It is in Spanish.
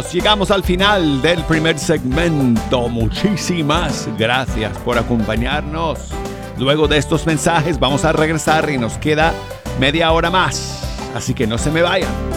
Llegamos al final del primer segmento. Muchísimas gracias por acompañarnos. Luego de estos mensajes vamos a regresar y nos queda media hora más. Así que no se me vayan.